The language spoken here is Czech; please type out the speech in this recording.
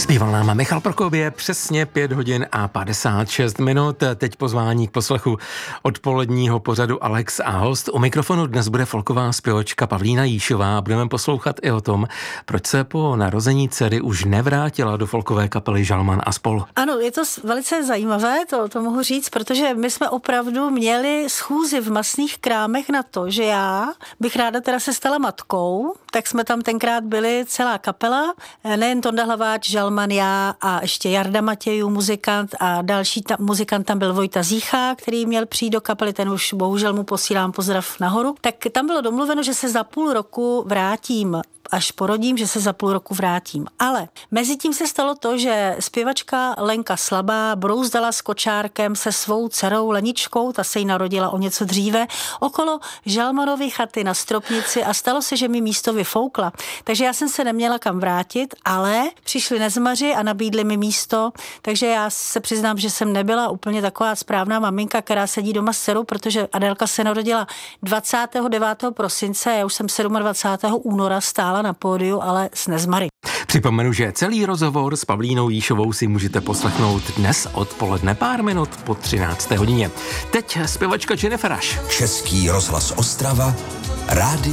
Zpíval nám Michal Prokopě, přesně 5 hodin a 56 minut. Teď pozvání k poslechu odpoledního pořadu Alex a host. U mikrofonu dnes bude folková zpěvačka Pavlína Jíšová. Budeme poslouchat i o tom, proč se po narození dcery už nevrátila do folkové kapely Žalman a spol. Ano, je to velice zajímavé, to mohu říct, protože my jsme opravdu měli schůzi v masných krámech na to, že já bych ráda teda se stala matkou, tak jsme tam tenkrát byli celá kapela, nejen Tonda Hlaváč, Žalman, já a ještě Jarda Matějů, muzikant, a další muzikant tam byl Vojta Zícha, který měl přijít do kapely, ten už bohužel mu posílám pozdrav nahoru. Tak tam bylo domluveno, že se za půl roku vrátím, až porodím, že se za půl roku vrátím. Ale mezi tím se stalo to, že zpěvačka Lenka Slabá brouzdala s kočárkem se svou dcerou Leničkou, ta se jí narodila o něco dříve, okolo Žalmanovy chaty na Stropnici a stalo se, že mi místo vyfoukla. Takže já jsem se neměla kam vrátit, ale přišli Nezmaři a nabídli mi místo, takže já se přiznám, že jsem nebyla úplně taková správná maminka, která sedí doma s dcerou, protože Adélka se narodila 29. prosince, já už jsem 27. února stála na pódiu, ale s Nezmary. Připomenu, že celý rozhovor s Pavlínou Jíšovou si můžete poslechnout dnes odpoledne pár minut po 13. hodině. Teď zpěvačka Jennifer Rush. Český rozhlas Ostrava, rádio